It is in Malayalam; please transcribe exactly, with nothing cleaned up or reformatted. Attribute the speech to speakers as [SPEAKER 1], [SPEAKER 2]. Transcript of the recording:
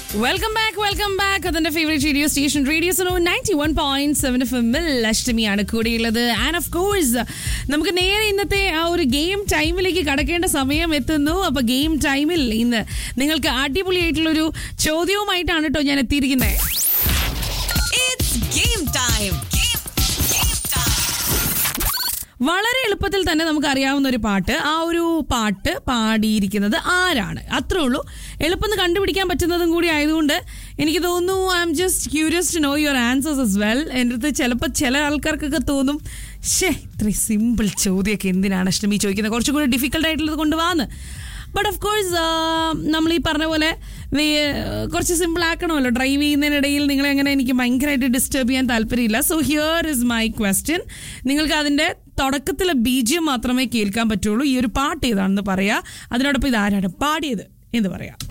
[SPEAKER 1] വെൽക്കം ബാക്ക് വെൽക്കം ബാക്ക് അതിന്റെ favourite radio station radio so ninety one point seven F എമ്മിൽ അഷ്ടമിയാണ് കൂടെയുള്ളത്. ആൻഡ് ഓഫ് കോഴ്സ് നമുക്ക് നേരെ ഇന്നത്തെ ആ ഒരു ഗെയിം ടൈമിലേക്ക് കടക്കേണ്ട സമയം എത്തുന്നു. അപ്പൊ ഗെയിം ടൈമിൽ ഇന്ന് നിങ്ങൾക്ക് അടിപൊളിയായിട്ടുള്ളൊരു ചോദ്യവുമായിട്ടാണ് കേട്ടോ ഞാൻ എത്തിയിരിക്കുന്നത്. വളരെ എളുപ്പത്തിൽ തന്നെ നമുക്ക് അറിയാവുന്ന ഒരു പാട്ട്, ആ ഒരു പാട്ട് പാടിയിരിക്കുന്നത് ആരാണ്? അത്രേ ഉള്ളൂ. എളുപ്പം കണ്ടുപിടിക്കാൻ പറ്റുന്നതും കൂടി ആയതുകൊണ്ട് എനിക്ക് തോന്നുന്നു I am just curious to know your answers as well. എൻ്റെ അടുത്ത് ചിലപ്പോൾ ചില ആൾക്കാർക്കൊക്കെ തോന്നും, ഷേ ഇത്രയും സിമ്പിൾ ചോദ്യമൊക്കെ എന്തിനാണ് അഷ്ടമി ചോദിക്കുന്നത്, കുറച്ചും കൂടി ഡിഫിക്കൽട്ട് ആയിട്ടുള്ളത് കൊണ്ടുപോകാന്ന്. ബട്ട് ഓഫ് കോഴ്സ് നമ്മൾ ഈ പറഞ്ഞ പോലെ കുറച്ച് സിമ്പിൾ ആക്കണമല്ലോ. ഡ്രൈവ് ചെയ്യുന്നതിനിടയിൽ നിങ്ങളെ അങ്ങനെ എനിക്ക് ഭയങ്കരമായിട്ട് ഡിസ്റ്റർബ് ചെയ്യാൻ താല്പര്യമില്ല. So here is my question. നിങ്ങൾക്ക് അതിൻ്റെ തുടക്കത്തിലെ ബീജിയം മാത്രമേ കേൾക്കാൻ പറ്റുള്ളൂ. ഈ ഒരു പാട്ട് ഏതാണെന്ന് പറയാ, അതിനോടൊപ്പം ഇതാരാണ് പാടിയത് എന്ന് പറയാം.